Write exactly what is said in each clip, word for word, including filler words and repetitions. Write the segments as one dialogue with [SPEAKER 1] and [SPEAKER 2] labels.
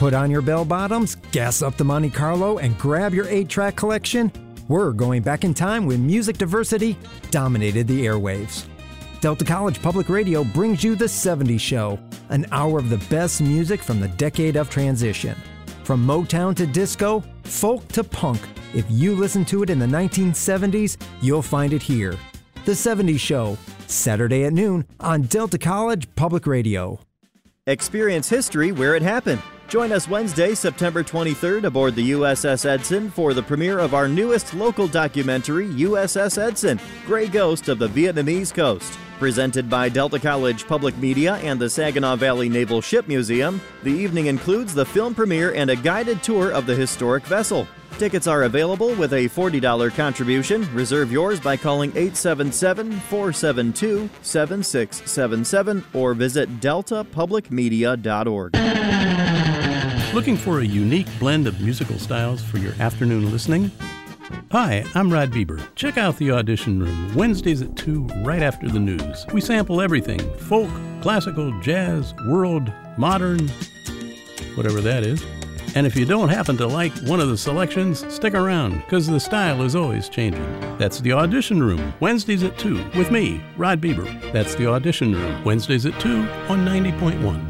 [SPEAKER 1] Put on your bell bottoms, gas up the Monte Carlo, and grab your eight-track collection? We're going back in time when music diversity dominated the airwaves. Delta College Public Radio brings you The seventies Show, an hour of the best music from the decade of transition. From Motown to disco, folk to punk, if you listen to it in the nineteen seventies, you'll find it here. The seventies Show, Saturday at noon on Delta College Public Radio.
[SPEAKER 2] Experience history where it happened. Join us Wednesday, September twenty-third aboard the U S S Edson for the premiere of our newest local documentary, U S S Edson, Grey Ghost of the Vietnamese Coast. Presented by Delta College Public Media and the Saginaw Valley Naval Ship Museum, the evening includes the film premiere and a guided tour of the historic vessel. Tickets are available with a forty dollars contribution. Reserve yours by calling eight seven seven, four seven two, seven six seven seven or visit delta public media dot org.
[SPEAKER 3] Looking for a unique blend of musical styles for your afternoon listening? Hi, I'm Rod Bieber. Check out the Audition Room Wednesdays at two right after the news. We sample everything: folk, classical, jazz, world, modern, whatever that is. And if you don't happen to like one of the selections, stick around, because the style is always changing. That's the Audition Room, Wednesdays at two, with me, Rod Bieber. That's the Audition Room, Wednesdays at two on ninety point one.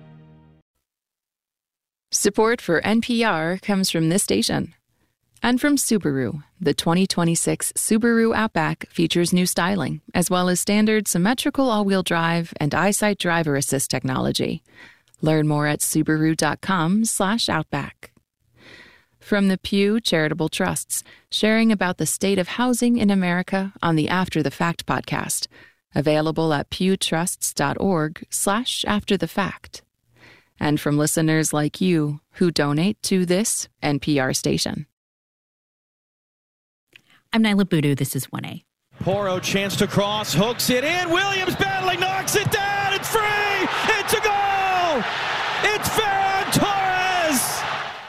[SPEAKER 4] Support for N P R comes from this station. And from Subaru. The twenty twenty-six Subaru Outback features new styling, as well as standard symmetrical all-wheel drive and EyeSight driver assist technology. Learn more at Subaru.com slash Outback. From the Pew Charitable Trusts, sharing about the state of housing in America on the After the Fact podcast. Available at pewtrusts.org slash after the fact. And from listeners like you who donate to this N P R station.
[SPEAKER 5] I'm Nyla Boodoo. This is one A.
[SPEAKER 6] Porro chance to cross, hooks it in. Williams battling, knocks it down. It's free. It's a goal. It's Ferran Torres.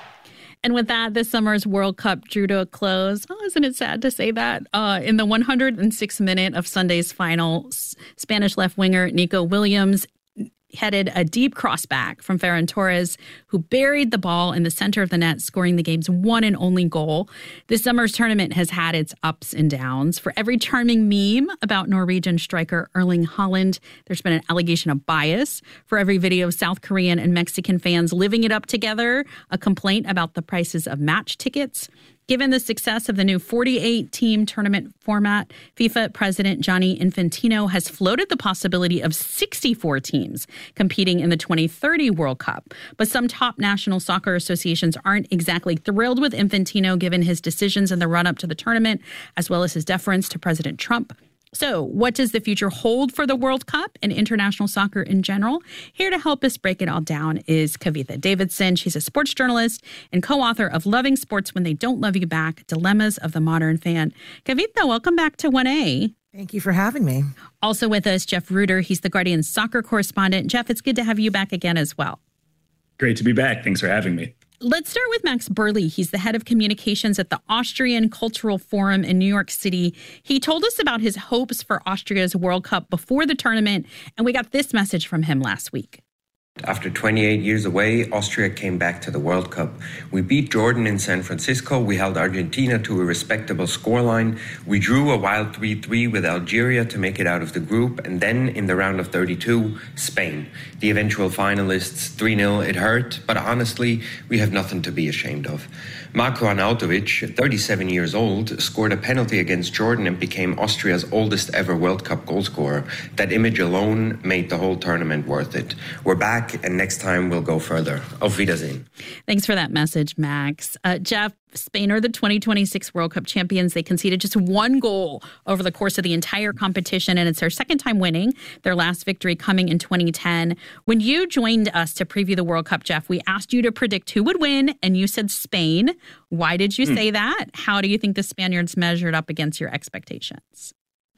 [SPEAKER 5] And with that, this summer's World Cup drew to a close. Oh, isn't it sad to say that? Uh, in the one hundred sixth minute of Sunday's final, Spanish left winger Nico Williams headed a deep crossback from Ferran Torres, who buried the ball in the center of the net, scoring the game's one and only goal. This summer's tournament has had its ups and downs. For every charming meme about Norwegian striker Erling Haaland, there's been an allegation of bias. For every video of South Korean and Mexican fans living it up together, a complaint about the prices of match tickets. Given the success of the new forty-eight team tournament format, FIFA President Gianni Infantino has floated the possibility of sixty-four teams competing in the twenty thirty World Cup. But some top national soccer associations aren't exactly thrilled with Infantino given his decisions in the run-up to the tournament, as well as his deference to President Trump. So what does the future hold for the World Cup and international soccer in general? Here to help us break it all down is Kavitha Davidson. She's a sports journalist and co-author of Loving Sports When They Don't Love You Back, Dilemmas of the Modern Fan. Kavitha, welcome back to one A.
[SPEAKER 7] Thank you for having me.
[SPEAKER 5] Also with us, Jeff Reuter. He's the Guardian soccer correspondent. Jeff, it's good to have you back again as well.
[SPEAKER 8] Great to be back. Thanks for having me.
[SPEAKER 5] Let's start with Max Burley. He's the head of communications at the Austrian Cultural Forum in New York City. He told us about his hopes for Austria's World Cup before the tournament, and we got this message from him last week.
[SPEAKER 9] After twenty-eight years away, Austria came back to the World Cup. We beat Jordan in San Francisco. We held Argentina to a respectable scoreline. We drew a wild three three with Algeria to make it out of the group. And then in the round of thirty-two, Spain. The eventual finalists, three nil. It hurt, but honestly, we have nothing to be ashamed of. Marko Arnautovic, thirty-seven years old, scored a penalty against Jordan and became Austria's oldest ever World Cup goalscorer. That image alone made the whole tournament worth it. We're back. And next time we'll go further. Auf Wiedersehen.
[SPEAKER 5] Thanks for that message, Max. Uh, Jeff, Spain are the twenty twenty-six World Cup champions. They conceded just one goal over the course of the entire competition, and it's their second time winning, their last victory coming in twenty ten. When you joined us to preview the World Cup, Jeff, we asked you to predict who would win, and you said Spain. Why did you mm. say that? How do you think the Spaniards measured up against your expectations?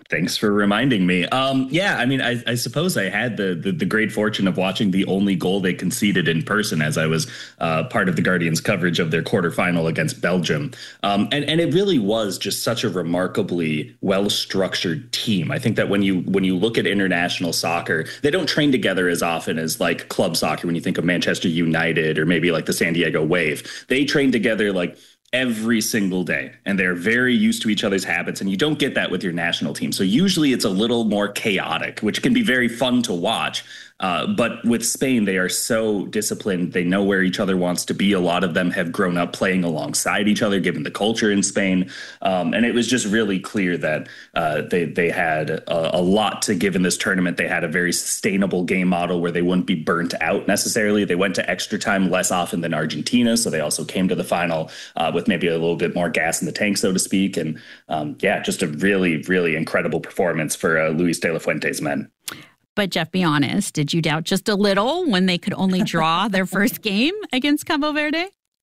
[SPEAKER 8] Thanks for reminding me. Um, yeah, I mean, I, I suppose I had the, the the great fortune of watching the only goal they conceded in person as I was uh, part of the Guardians' coverage of their quarterfinal against Belgium. Um, and, and it really was just such a remarkably well-structured team. I think that when you when you look at international soccer, they don't train together as often as like club soccer when you think of Manchester United or maybe like the San Diego Wave. They train together like every single day, and they're very used to each other's habits, and you don't get that with your national team. So usually it's a little more chaotic, which can be very fun to watch. Uh, but with Spain, they are so disciplined. They know where each other wants to be. A lot of them have grown up playing alongside each other, given the culture in Spain. Um, and it was just really clear that uh, they, they had a, a lot to give in this tournament. They had a very sustainable game model where they wouldn't be burnt out necessarily. They went to extra time less often than Argentina, so they also came to the final uh, with maybe a little bit more gas in the tank, so to speak. And um, yeah, just a really, really incredible performance for uh, Luis de la Fuente's men.
[SPEAKER 5] But Jeff, be honest, did you doubt just a little when they could only draw their first game against Cabo Verde?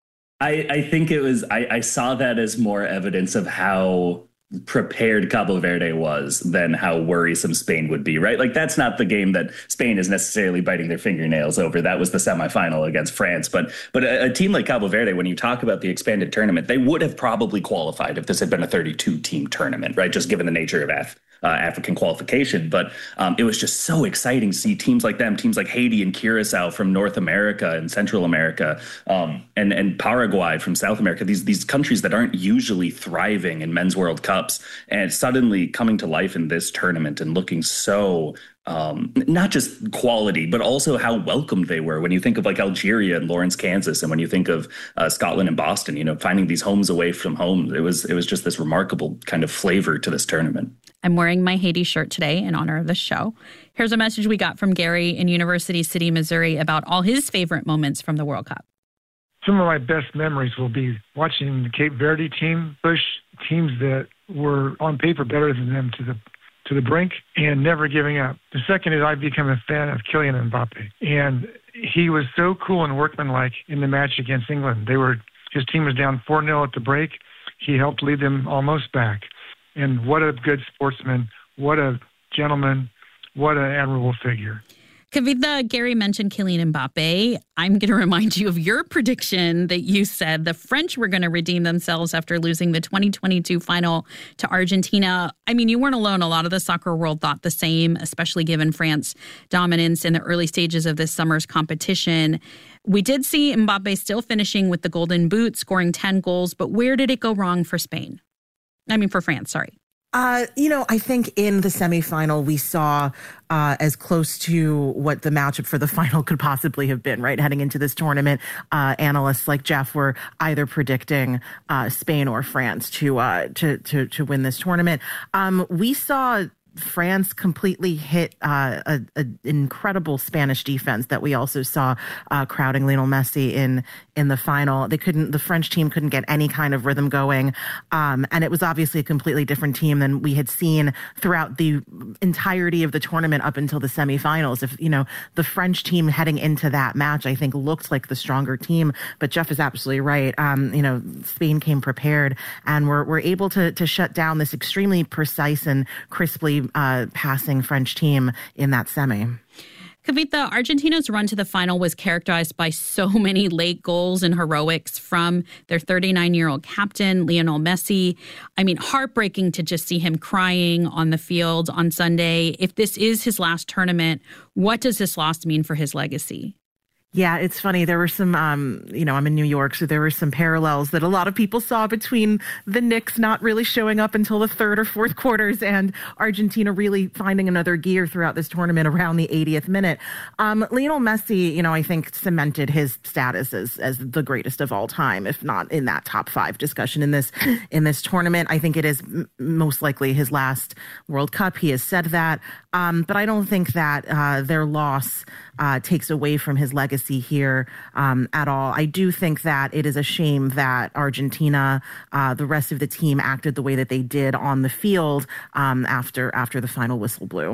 [SPEAKER 8] I, I think it was, I, I saw that as more evidence of how prepared Cabo Verde was than how worrisome Spain would be, right? Like, that's not the game that Spain is necessarily biting their fingernails over. That was the semifinal against France. But but a, a team like Cabo Verde, when you talk about the expanded tournament, they would have probably qualified if this had been a thirty-two team tournament, right? Just given the nature of F. Uh, African qualification. But um, it was just so exciting to see teams like them, teams like Haiti and Curacao from North America and Central America, um, and, and Paraguay from South America, these, these countries that aren't usually thriving in men's World Cups, and suddenly coming to life in this tournament and looking so Um, not just quality, but also how welcomed they were. When you think of like Algeria and Lawrence, Kansas, and when you think of uh, Scotland and Boston, you know, finding these homes away from home, it was it was just this remarkable kind of flavor to this tournament.
[SPEAKER 5] I'm wearing my Haiti shirt today in honor of the show. Here's a message we got from Gary in University City, Missouri, about all his favorite moments from the World Cup.
[SPEAKER 7] Some of my best memories will be watching the Cape Verde team push teams that were on paper better than them to the to the brink and never giving up. The second is I've become a fan of Kylian Mbappe, and he was so cool and workmanlike in the match against England. They were his team was down four nil at the break. He helped lead them almost back. And what a good sportsman, what a gentleman, what an admirable figure.
[SPEAKER 5] Kavitha, Gary mentioned Kylian Mbappe. I'm going to remind you of your prediction that you said the French were going to redeem themselves after losing the twenty twenty-two final to Argentina. I mean, you weren't alone. A lot of the soccer world thought the same, especially given France's dominance in the early stages of this summer's competition. We did see Mbappe still finishing with the golden boot, scoring ten goals. But where did it go wrong for Spain? I mean, for France, sorry.
[SPEAKER 10] Uh, you know, I think in the semifinal, we saw uh, as close to what the matchup for the final could possibly have been, right? Heading into this tournament, uh, analysts like Jeff were either predicting uh, Spain or France to, uh, to, to, to win this tournament. Um, we saw France completely hit uh, a, a incredible Spanish defense that we also saw uh, crowding Lionel Messi in in the final. They couldn't, the French team couldn't get any kind of rhythm going, um, and it was obviously a completely different team than we had seen throughout the entirety of the tournament up until the semifinals. If you know the French team heading into that match, I think looked like the stronger team. But Jeff is absolutely right. Um, you know, Spain came prepared and were were able to to shut down this extremely precise and crisply Uh, passing French team in that semi.
[SPEAKER 5] Kavitha, Argentina's run to the final was characterized by so many late goals and heroics from their thirty-nine-year-old captain, Lionel Messi. I mean, heartbreaking to just see him crying on the field on Sunday. If this is his last tournament, what does this loss mean for his legacy?
[SPEAKER 10] Yeah, it's funny. There were some, um, you know, I'm in New York, so there were some parallels that a lot of people saw between the Knicks not really showing up until the third or fourth quarters and Argentina really finding another gear throughout this tournament around the eightieth minute. Um, Lionel Messi, you know, I think cemented his status as, as the greatest of all time, if not in that top five discussion in this in this tournament. I think it is m- most likely his last World Cup. He has said that, um, but I don't think that uh, their loss uh, takes away from his legacy here um, at all. I do think that it is a shame that Argentina, uh, the rest of the team, acted the way that they did on the field um, after after the final whistle blew.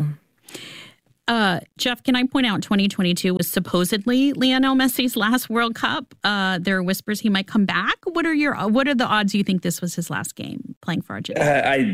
[SPEAKER 5] Uh, Jeff, can I point out twenty twenty-two was supposedly Lionel Messi's last World Cup? Uh, there are whispers he might come back. What are your What are the odds you think this was his last game playing for Argentina?
[SPEAKER 8] Uh, I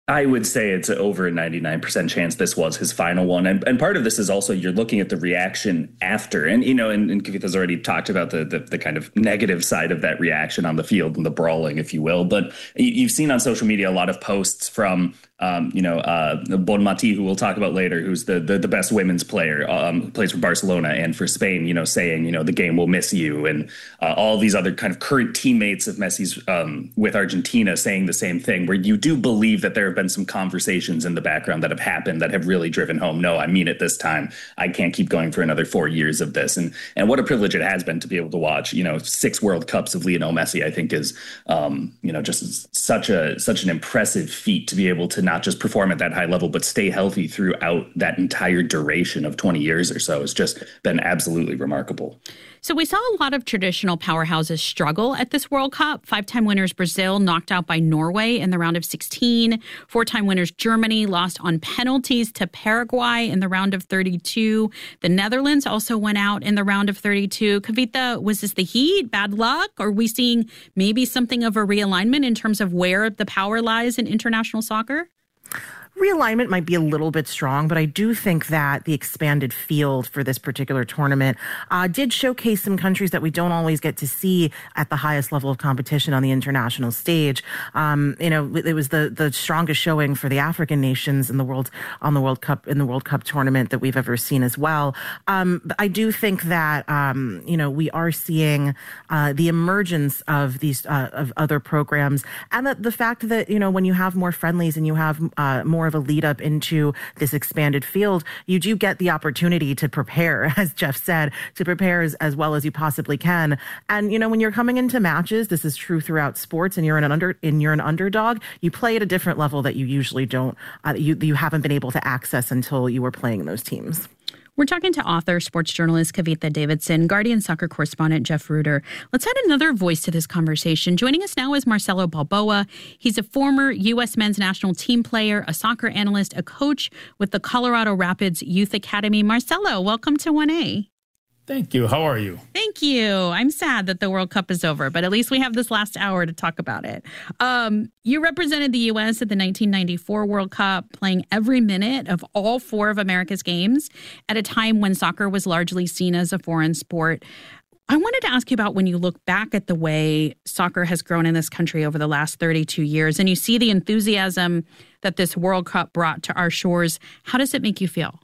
[SPEAKER 8] I would say it's over a ninety-nine percent chance this was his final one. And, and part of this is also you're looking at the reaction after. And, you know, and, and Kavitha's already talked about the, the the kind of negative side of that reaction on the field and the brawling, if you will. But you've seen on social media a lot of posts from, um, you know, uh, Bonmati, who we'll talk about later, who's the, the, the best women's player, um, who plays for Barcelona and for Spain, you know, saying, you know, the game will miss you. And uh, all these other kind of current teammates of Messi's um, with Argentina saying the same thing, where you do believe that there have been some conversations in the background that have happened that have really driven home, no, I mean it this time. I can't keep going for another four years of this. And and what a privilege it has been to be able to watch, you know, six World Cups of Lionel Messi, I think is, um, you know, just such a such an impressive feat to be able to not just perform at that high level, but stay healthy throughout that entire duration of twenty years or so. It's just been absolutely remarkable.
[SPEAKER 5] So we saw a lot of traditional powerhouses struggle at this World Cup. Five-time winners Brazil knocked out by Norway in the round of sixteen. Four-time winners Germany lost on penalties to Paraguay in the round of thirty-two. The Netherlands also went out in the round of thirty-two. Kavitha, was this the heat, bad luck? Or are we seeing maybe something of a realignment in terms of where the power lies in international soccer?
[SPEAKER 10] Realignment might be a little bit strong, but I do think that the expanded field for this particular tournament uh, did showcase some countries that we don't always get to see at the highest level of competition on the international stage. Um, you know, it was the the strongest showing for the African nations in the world on the World Cup in the World Cup tournament that we've ever seen as well. Um, but I do think that um, you know we are seeing uh, the emergence of these uh, of other programs, and that the fact that you know when you have more friendlies and you have uh, more of a lead up into this expanded field, you do get the opportunity to prepare, as Jeff said, to prepare as, as well as you possibly can. And, you know, when you're coming into matches, this is true throughout sports, and you're an under and you're an underdog, you play at a different level that you usually don't, uh, you, you haven't been able to access until you were playing those teams.
[SPEAKER 5] We're talking to author, sports journalist Kavitha Davidson, Guardian soccer correspondent Jeff Ruder. Let's add another voice to this conversation. Joining us now is Marcelo Balboa. He's a former U S men's national team player, a soccer analyst, a coach with the Colorado Rapids Youth Academy. Marcelo, welcome to one A.
[SPEAKER 11] Thank you. How are you?
[SPEAKER 5] Thank you. I'm sad that the World Cup is over, but at least we have this last hour to talk about it. Um, you represented the U S at the nineteen ninety-four World Cup, playing every minute of all four of America's games at a time when soccer was largely seen as a foreign sport. I wanted to ask you about when you look back at the way soccer has grown in this country over the last thirty-two years, and you see the enthusiasm that this World Cup brought to our shores. How does it make you feel?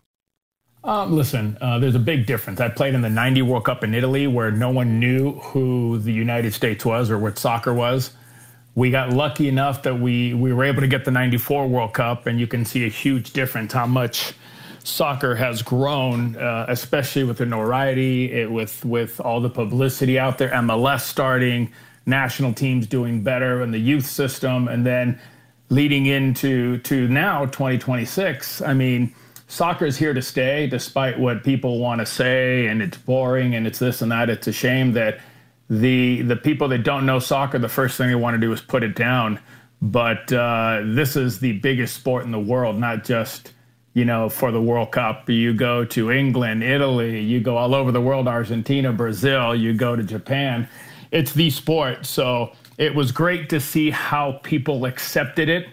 [SPEAKER 11] Um, listen, uh, there's a big difference. I played in the ninety World Cup in Italy where no one knew who the United States was or what soccer was. We got lucky enough that we, we were able to get the ninety-four World Cup, and you can see a huge difference how much soccer has grown, uh, especially with the notoriety, it, with, with all the publicity out there, M L S starting, national teams doing better in the youth system, and then leading into to now twenty twenty-six. I mean, soccer is here to stay, despite what people want to say, and it's boring, and it's this and that. It's a shame that the the people that don't know soccer, the first thing they want to do is put it down. But uh, this is the biggest sport in the world, not just, you know, for the World Cup. You go to England, Italy, you go all over the world, Argentina, Brazil, you go to Japan. It's the sport. So it was great to see how people accepted it.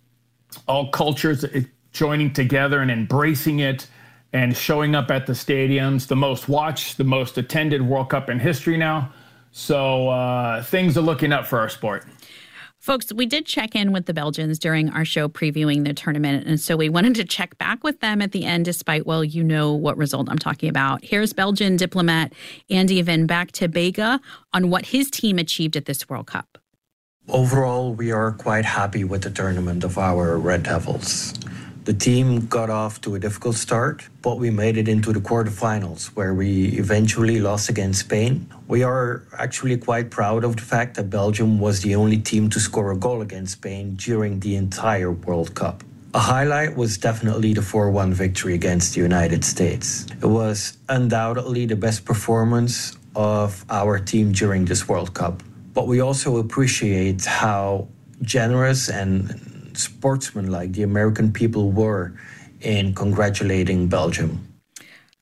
[SPEAKER 11] All cultures it, joining together and embracing it and showing up at the stadiums. The most watched, the most attended World Cup in history now. So uh, things are looking up for our sport.
[SPEAKER 5] Folks, we did check in with the Belgians during our show previewing the tournament, and so we wanted to check back with them at the end, despite, well, you know what result I'm talking about. Here's Belgian diplomat Andy van Baak-Tebega on what his team achieved at this World Cup.
[SPEAKER 12] Overall, we are quite happy with the tournament of our Red Devils. The team got off to a difficult start, but we made it into the quarterfinals, where we eventually lost against Spain. We are actually quite proud of the fact that Belgium was the only team to score a goal against Spain during the entire World Cup. A highlight was definitely the four one victory against the United States. It was undoubtedly the best performance of our team during this World Cup. But we also appreciate how generous and sportsmanlike the American people were in congratulating Belgium.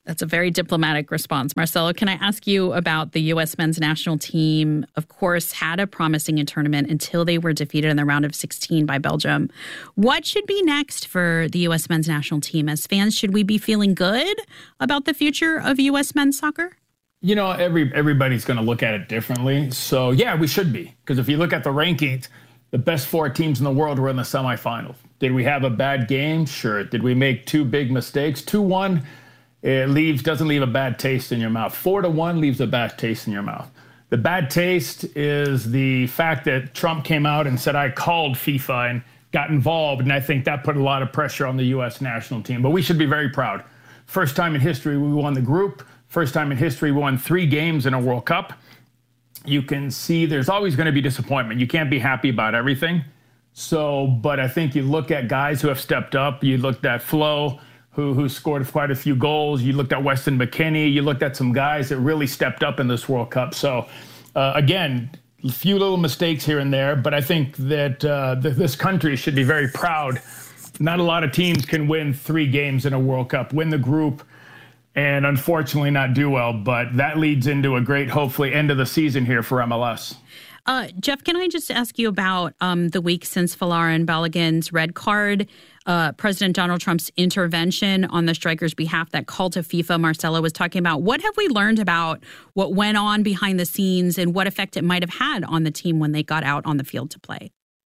[SPEAKER 5] That's a very diplomatic response. Marcelo, can I ask you about the U S men's national team? Of course, had a promising tournament until they were defeated in the round of sixteen by Belgium. What should be next for the U S men's national team? As fans, should we be feeling good about the future of U S men's soccer?
[SPEAKER 11] You know, every everybody's going to look at it differently. So, yeah, we should be. Because if you look at the rankings, the best four teams in the world were in the semifinals. Did we have a bad game? Sure. Did we make two big mistakes? two one. It leaves doesn't leave a bad taste in your mouth. Four to one leaves a bad taste in your mouth. The bad taste is the fact that Trump came out and said, I called FIFA and got involved. And I think that put a lot of pressure on the U S national team. But we should be very proud. First time in history we won the group. First time in history we won three games in a World Cup. You can see there's always going to be disappointment. You can't be happy about everything. So, but I think you look at guys who have stepped up. You looked at Flo, who who scored quite a few goals. You looked at Weston McKennie. You looked at some guys that really stepped up in this World Cup. So, uh, again, a few little mistakes here and there, but I think that uh, th- this country should be very proud. Not a lot of teams can win three games in a World Cup, win the group, and unfortunately not do well. But that leads into a great, hopefully, end of the season here for M L S.
[SPEAKER 5] Uh, Jeff, can I just ask you about um, the week since Folarin Balogun's red card, uh, President Donald Trump's intervention on the strikers' behalf, that call to FIFA Marcelo was talking about. What have we learned about what went on behind the scenes and what effect it might have had on the team when they got out on the field to play?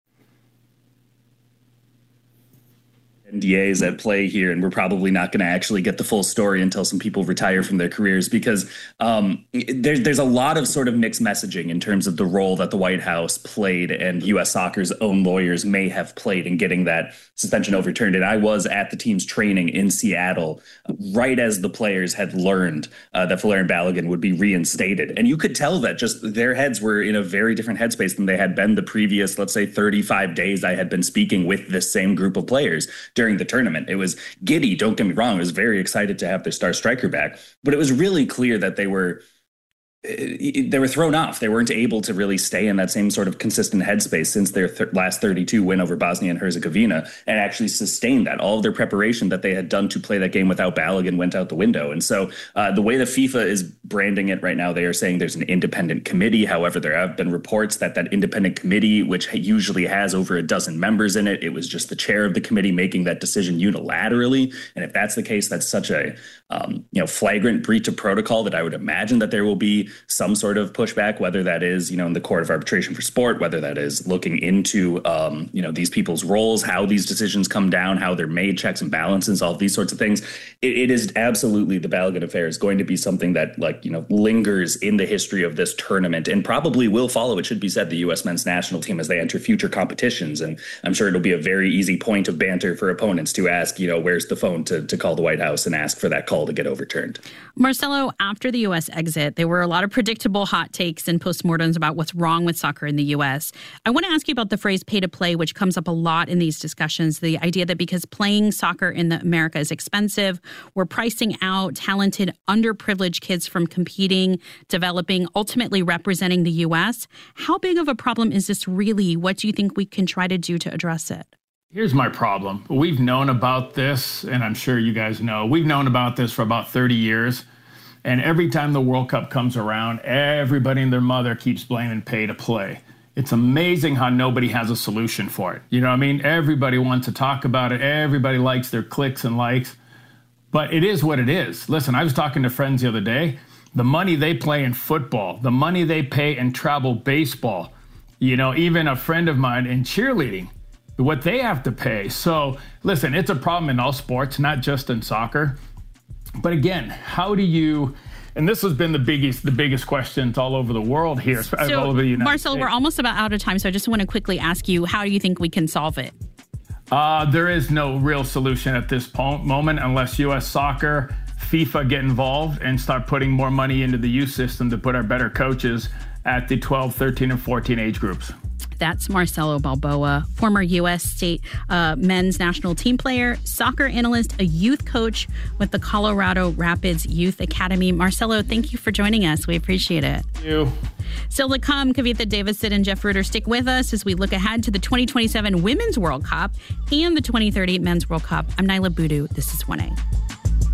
[SPEAKER 8] N D As at play here, and we're probably not going to actually get the full story until some people retire from their careers, because um, there's there's a lot of sort of mixed messaging in terms of the role that the White House played and U S Soccer's own lawyers may have played in getting that suspension overturned. And I was at the team's training in Seattle right as the players had learned uh, that Folarin Balogun would be reinstated. And you could tell that just their heads were in a very different headspace than they had been the previous, let's say, thirty-five days I had been speaking with this same group of players during the tournament. It was giddy, don't get me wrong. I was very excited to have their star striker back, but it was really clear that they were they were thrown off. They weren't able to really stay in that same sort of consistent headspace since their th- last thirty-two win over Bosnia and Herzegovina, and actually sustain that. All of their preparation that they had done to play that game without Balogun went out the window. And so uh, the way the FIFA is branding it right now, they are saying there's an independent committee. However, there have been reports that that independent committee, which usually has over a dozen members in it, it was just the chair of the committee making that decision unilaterally. And if that's the case, that's such a um, you know flagrant breach of protocol that I would imagine that there will be some sort of pushback, whether that is, you know, in the Court of Arbitration for Sport, whether that is looking into, um, you know, these people's roles, how these decisions come down, how they're made, checks and balances, all of these sorts of things. It, it is absolutely, the Balogun affair is going to be something that, like, you know, lingers in the history of this tournament and probably will follow, it should be said, the U S men's national team as they enter future competitions. And I'm sure it'll be a very easy point of banter for opponents to ask, you know, where's the phone to, to call the White House and ask for that call to get overturned.
[SPEAKER 5] Marcelo, after the U S exit, there were a lot of predictable hot takes and postmortems about what's wrong with soccer in the U S. I want to ask you about the phrase pay to play, which comes up a lot in these discussions. The idea that because playing soccer in the America is expensive, we're pricing out talented, underprivileged kids from competing, developing, ultimately representing the U S. How big of a problem is this really? What do you think we can try to do to address it?
[SPEAKER 11] Here's my problem. We've known about this, and I'm sure you guys know, we've known about this for about thirty years. And every time the World Cup comes around, everybody and their mother keeps blaming pay to play. It's amazing how nobody has a solution for it. You know what I mean? Everybody wants to talk about it. Everybody likes their clicks and likes. But it is what it is. Listen, I was talking to friends the other day. The money they play in football, the money they pay in travel baseball, you know, even a friend of mine in cheerleading, what they have to pay. So, listen, it's a problem in all sports, not just in soccer. But again, how do you, and this has been the biggest the biggest questions all over the world here.
[SPEAKER 5] So,
[SPEAKER 11] all over the United
[SPEAKER 5] Marcel,
[SPEAKER 11] States.
[SPEAKER 5] We're almost about out of time, so I just want to quickly ask you, how do you think we can solve it?
[SPEAKER 11] Uh, there is no real solution at this po- moment unless U S Soccer, FIFA get involved and start putting more money into the youth system to put our better coaches at the twelve, thirteen, and fourteen age groups.
[SPEAKER 5] That's Marcelo Balboa, former U S state uh, men's national team player, soccer analyst, a youth coach with the Colorado Rapids Youth Academy. Marcelo, thank you for joining us. We appreciate it.
[SPEAKER 11] Thank you.
[SPEAKER 5] Still to come, Kavitha Davidson and Jeff Ruder stick with us as we look ahead to the twenty twenty-seven Women's World Cup and the twenty thirty Men's World Cup. I'm Nyla Boodoo. This is one A.